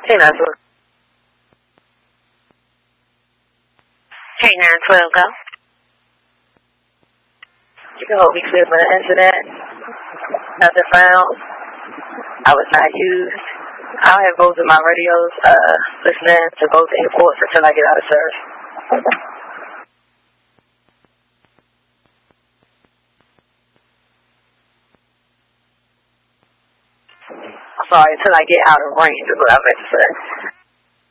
Hey, 912. Hey, 912, go. You can hold me clear for the incident. Nothing found. I was not used. I'll have both of my radios listening to both airports until I get out of service. Sorry, until I get out of range is what I meant to say.